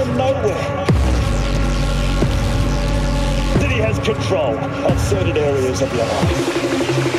from nowhere. That he has control of certain areas of your life.